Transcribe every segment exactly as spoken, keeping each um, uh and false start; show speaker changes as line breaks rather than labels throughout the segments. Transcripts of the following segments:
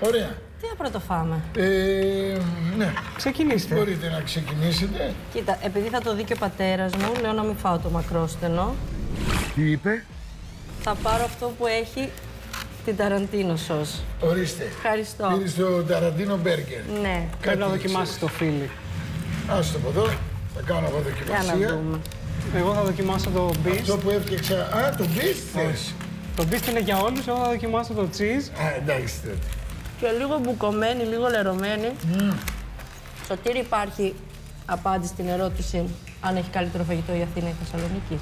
Ωραία.
Τι να πρωτοφάμε.
Ε, ναι.
Ξεκινήστε.
Μπορείτε να ξεκινήσετε.
Κοίτα, επειδή θα το δει και ο πατέρας μου, λέω να μην φάω το μακρόστενο.
Τι είπε?
Θα πάρω αυτό που έχει την Ταραντίνο σως.
Ορίστε.
Ευχαριστώ.
Πήρες το Ταραντίνο μπέργκερ.
Ναι.
Πρέπει να δοκιμάσεις το φίλι.
Άστο από εδώ. Θα κάνω εγώ
Για να
δοκιμασία.
δούμε.
Εγώ θα δοκιμάσω το beef.
Αυτό που έφτιαξα. Α, το beef θες.
Το beef είναι για όλους, εγώ θα δοκιμάσω το cheese.
Α, εντάξει τότε.
Και λίγο μπουκωμένη, λίγο λερωμένη.
Mm.
Σωτήρη, υπάρχει απάντηση στην ερώτηση αν έχει καλύτερο φαγητό η Αθήνα ή η Θεσσαλονίκη.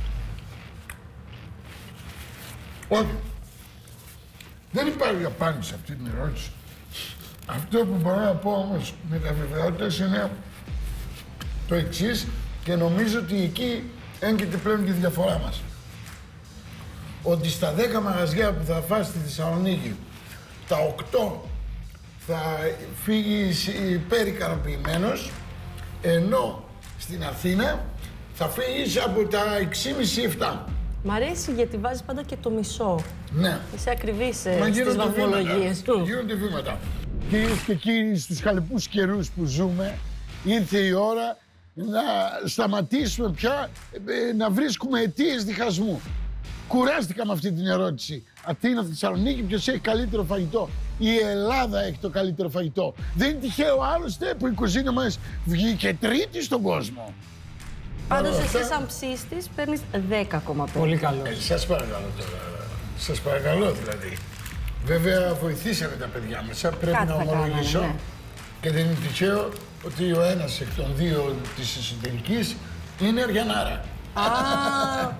Όχι. Δεν υπάρχει απάντηση σε αυτή την ερώτηση. Αυτό που μπορώ να πω όμως με τα βεβαιότητα είναι το εξής και νομίζω ότι εκεί έγκυται πλέον και η διαφορά μας. Ότι στα δέκα μαγαζιά που θα φας στη Θεσσαλονίκη, τα οκτώ θα φύγεις υπερικανοποιημένος, ενώ στην Αθήνα θα φύγεις από τα έξι και μισό επτά.
Μ' αρέσει γιατί βάζεις πάντα και το μισό.
Ναι.
Είσαι ακριβής ε,
Μα
στις
γίνονται
βαθμολογίες
βήματα.
του.
Γίνονται βήματα. Κυρίες και κύριοι, στους χαλεπούς καιρούς που ζούμε, ήρθε η ώρα να σταματήσουμε πια ε, να βρίσκουμε αιτίες διχασμού. Κουράστηκα με αυτή την ερώτηση. Αθήνα, Θεσσαλονίκη, ποιος έχει καλύτερο φαγητό? Η Ελλάδα έχει το καλύτερο φαγητό. Δεν είναι τυχαίο άλλωστε που η κουζίνα μας βγήκε τρίτη στον κόσμο.
Πάντως
αυτά-
εσύ σαν ψήστης παίρνεις δέκα κόμμα πέντε.
Πολύ καλό.
Ε, σας παρακαλώ τώρα. Σας παρακαλώ δηλαδή. Βέβαια βοηθήσανε τα παιδιά μας. Πρέπει
Κάτι
να
θα
ομολογήσω.
κάνανε, ναι.
Και δεν είναι τυχαίο ότι ο ένας εκ των δύο της εσωτερικής είναι Αριανάρα.
Α,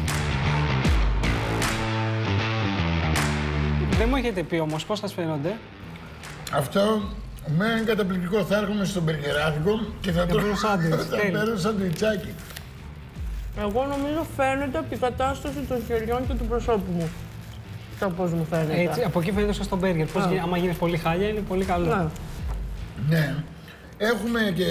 Δεν μου έχετε πει όμως πώς σας φαίνονται.
Αυτό με είναι καταπληκτικό. Θα έρχομαι στον μπεργκεράδικο και θα
παίρνω σάντουιτς,
θα
τέλεια.
παίρνω σαντουιτσάκι.
εγώ νομίζω φαίνεται από την κατάσταση των χεριών και του προσώπου μου. Το πώς μου φαίνεται.
Έτσι, από εκεί φαίνεται στο μπέργκερ. Πώς,
Α.
γι- άμα γίνεις πολύ χάλια, είναι πολύ καλό.
Ναι.
Ναι. Έχουμε και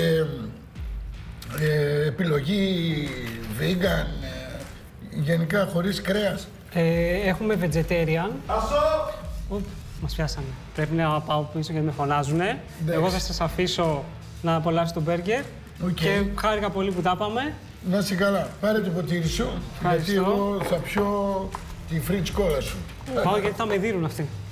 ε, επιλογή vegan, ε, γενικά χωρίς κρέας.
Ε, έχουμε vegetarian. Ου, μας πιάσανε. Πρέπει να πάω πίσω γιατί με φωνάζουνε. Εγώ θα σας αφήσω να απολαύσετε το μπέργκερ.
Οκ.
Και χάρηκα πολύ που τα είπαμε.
Να είσαι καλά. Πάρε το ποτήρι σου, γιατί
Ευχαριστώ.
εγώ θα πιω τη φρίτς κόλλα σου.
Πάω γιατί θα με δίνουν αυτοί.